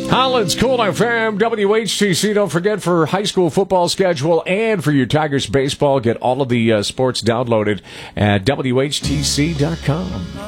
Holland's Cool FM, WHTC. Don't forget, for high school football schedule and for your Tigers baseball, get all of the sports downloaded at WHTC.com.